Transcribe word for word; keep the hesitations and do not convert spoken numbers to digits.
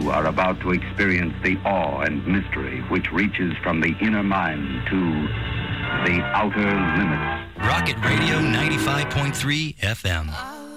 too are about to experience the awe and mystery which reaches from the inner mind to the outer limits. Rocket Radio ninety-five point three F M.